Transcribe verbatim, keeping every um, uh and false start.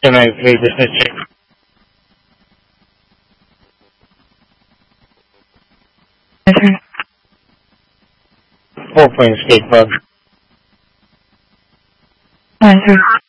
Can I play business check? Yes, sir. Four points, take bug. Yes, sir.